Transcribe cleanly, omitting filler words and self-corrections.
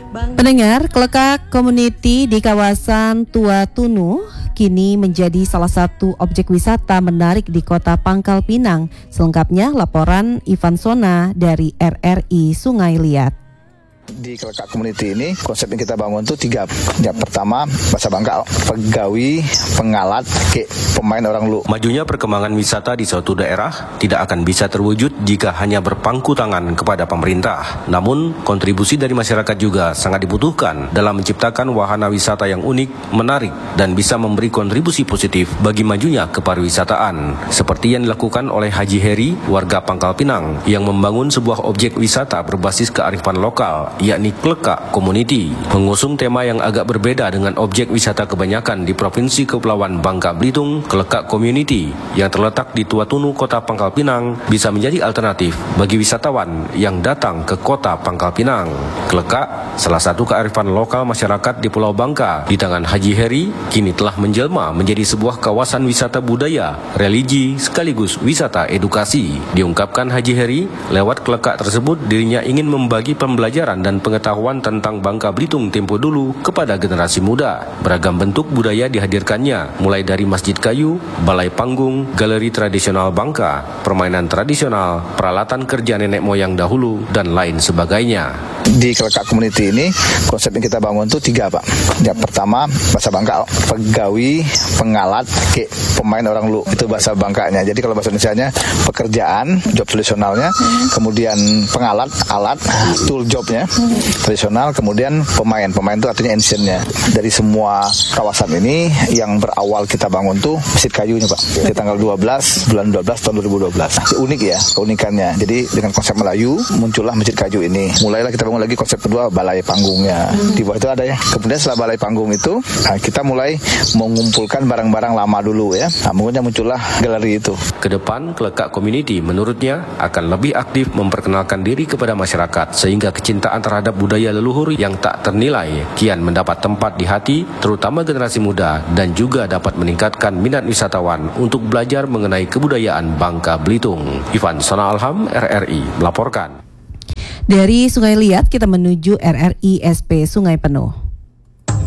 Pendengar, Klekak Community di kawasan Tua Tunu kini menjadi salah satu objek wisata menarik di kota Pangkal Pinang. Selengkapnya laporan Ivan Sona dari RRI Sungai Liat. Di Klekak Community ini konsep yang kita bangun tuh 3. Yang pertama bahasa Bangka, pegawi, pengalat, pemain orang lu. Majunya perkembangan wisata di suatu daerah tidak akan bisa terwujud jika hanya berpangku tangan kepada pemerintah. Namun kontribusi dari masyarakat juga sangat dibutuhkan dalam menciptakan wahana wisata yang unik, menarik, dan bisa memberi kontribusi positif bagi majunya kepariwisataan. Seperti yang dilakukan oleh Haji Heri, warga Pangkal Pinang, yang membangun sebuah objek wisata berbasis kearifan lokal, yakni Klekak Community, mengusung tema yang agak berbeda dengan objek wisata kebanyakan di Provinsi Kepulauan Bangka Belitung. Klekak Community yang terletak di Tua Tunu, Kota Pangkal Pinang, bisa menjadi alternatif bagi wisatawan yang datang ke Kota Pangkal Pinang. Klekak, salah satu kearifan lokal masyarakat di Pulau Bangka, di tangan Haji Heri, kini telah menjelma menjadi sebuah kawasan wisata budaya, religi, sekaligus wisata edukasi. Diungkapkan Haji Heri, lewat Klekak tersebut dirinya ingin membagi pembelajaran dan pengetahuan tentang Bangka Belitung tempo dulu kepada generasi muda. Beragam bentuk budaya dihadirkannya, mulai dari masjid kayu, balai panggung, galeri tradisional Bangka, permainan tradisional, peralatan kerja nenek moyang dahulu, dan lain sebagainya. Di Klekak Community ini konsep yang kita bangun tuh 3, Pak. Yang pertama bahasa Bangka, pegawi, pengalat, pemain orang lu. Itu bahasa Bangkanya. Jadi kalau bahasa Indonesianya pekerjaan, job tradisionalnya, kemudian pengalat, alat, tool jobnya tradisional, kemudian pemain itu artinya ancientnya. Dari semua kawasan ini yang berawal kita bangun tuh masjid kayunya, Pak. Di tanggal 12 bulan 12 tahun 2012. Unik ya keunikannya. Jadi dengan konsep Melayu muncullah masjid kayu ini. Mulailah kita bangun lagi konsep kedua, balai panggungnya. Di bawah itu ada ya. Kemudian setelah balai panggung itu kita mulai mengumpulkan barang-barang lama dulu ya. Muncullah galeri itu. Kedepan Klekak Community menurutnya akan lebih aktif memperkenalkan diri kepada masyarakat sehingga kecintaan terhadap budaya leluhur yang tak ternilai kian mendapat tempat di hati terutama generasi muda dan juga dapat meningkatkan minat wisatawan untuk belajar mengenai kebudayaan Bangka Belitung. Ivan Sona Alham, RRI melaporkan. Dari Sungai Liat kita menuju RRI SP Sungai Penuh.